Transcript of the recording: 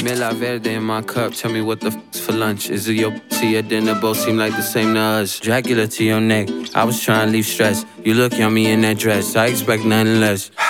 Mila Verde in my cup, tell me what the f***'s for lunch. Is it your tea or dinner? Both seem like the same to us. Dracula to your neck, I was trying to leave stress. You look yummy in that dress, I expect nothing less.